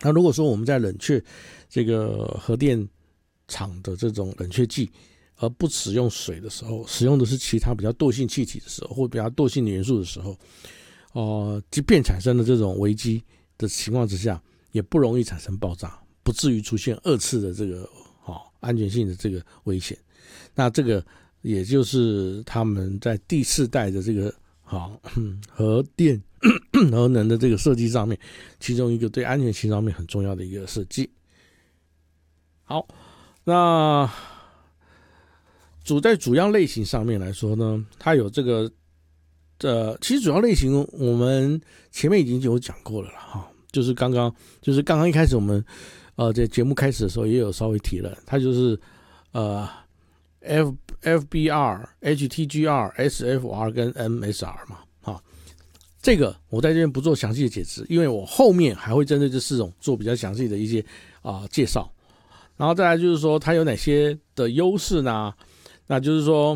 那如果说我们在冷却这个核电厂的这种冷却剂，而不使用水的时候，使用的是其他比较惰性气体的时候，或比较惰性的元素的时候，即便产生了这种危机的情况之下，也不容易产生爆炸，不至于出现二次的这个安全性的这个危险。那这个也就是他们在第4代的这个核电核能的这个设计上面，其中一个对安全性上面很重要的一个设计。好，那在主要类型上面来说呢，它有这个其实主要类型我们前面已经有讲过了啦，就是刚刚一开始我们在节目开始的时候也有稍微提了，它就是FBR、HTGR、SFR 跟 MSR 嘛。这个我在这边不做详细的解释，因为我后面还会针对这4种做比较详细的一些介绍。然后再来就是说它有哪些的优势呢？那就是说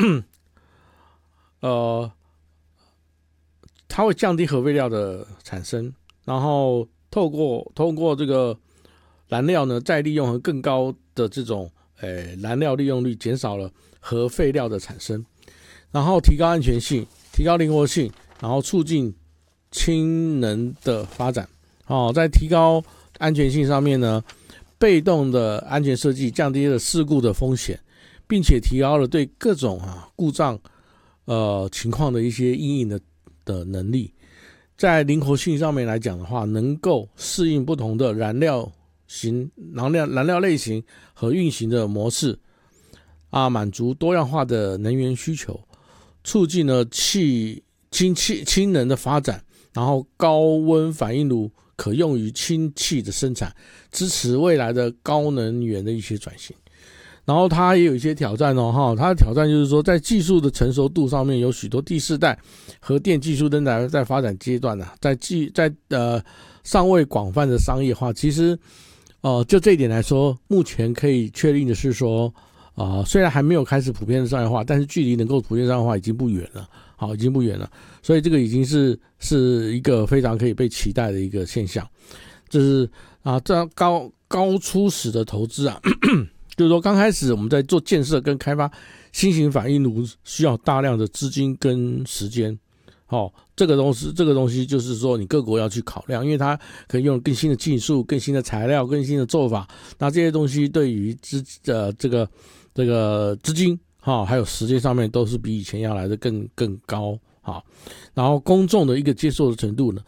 它会降低核废料的产生，然后透过这个燃料呢再利用和更高的这种燃料利用率，减少了核废料的产生，然后提高安全性，提高灵活性，然后促进氢能的发展。在提高安全性上面呢，被动的安全设计降低了事故的风险，并且提高了对各种故障情况的一些因应的能力。在灵活性上面来讲的话，能够适应不同的燃料类型和运行的模式满足多样化的能源需求，促进了氢能的发展，然后高温反应炉可用于氢气的生产，支持未来的高能源的一些转型。然后它也有一些挑战它的挑战就是说，在技术的成熟度上面，有许多第4代核电技术仍然在发展阶段在尚未广泛的商业化。其实就这一点来说，目前可以确定的是说虽然还没有开始普遍的商业化，但是距离能够普遍商业化已经不远了，所以这个已经是一个非常可以被期待的一个现象。就是这高初始的投资就是说刚开始我们在做建设跟开发新型反应炉需要大量的资金跟时间。这个东西就是说你各国要去考量，因为它可以用更新的技术、更新的材料、更新的做法，那这些东西对于这个资金还有时间上面都是比以前要来的更高。然后公众的一个接受的程度呢，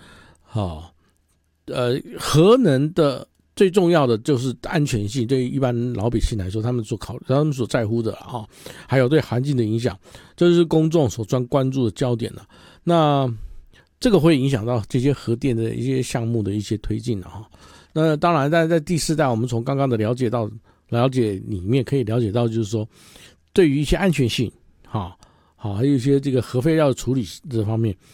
核能的最重要的就是安全性，对于一般老百姓来说，他们所在乎的还有对环境的影响，这就是公众所关注的焦点了。那这个会影响到这些核电的一些项目的一些推进那当然在第4代，我们从刚刚的了解里面可以了解到，就是说对于一些安全性还有一些这个核废料处理这方面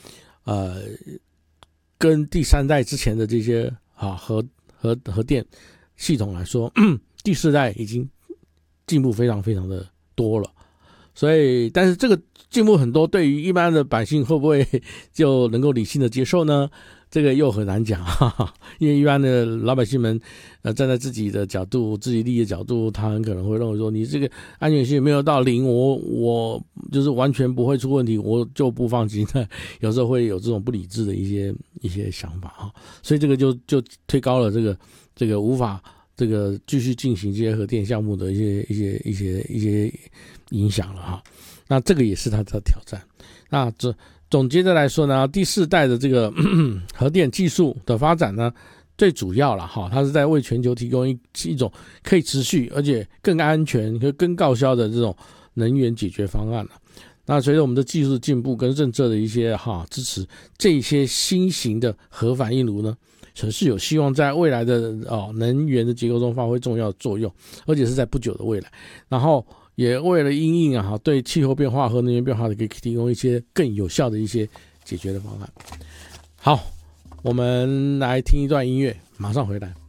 跟第3代之前的这些核电系统来说，第4代已经进步非常非常的多了。所以但是这个进步很多，对于一般的百姓会不会就能够理性的接受呢？这个又很难讲因为一般的老百姓们站在自己的角度、自己利益的角度，他很可能会认为说，你这个安全性没有到0，我就是完全不会出问题，我就不放心有时候会有这种不理智的一些想法所以这个就推高了这个无法这个继续进行这些核电项目的一些影响了那这个也是它的挑战。那总结的来说呢，第4代的这个核电技术的发展呢，最主要了它是在为全球提供一种可以持续而且更安全和更高效的这种能源解决方案了。那随着我们的技术进步跟政策的一些支持，这些新型的核反应炉呢，是有希望在未来的能源的结构中发挥重要的作用，而且是在不久的未来。然后也为了因应对气候变化和能源变化的可以提供一些更有效的一些解决的方案。好，我们来听一段音乐，马上回来。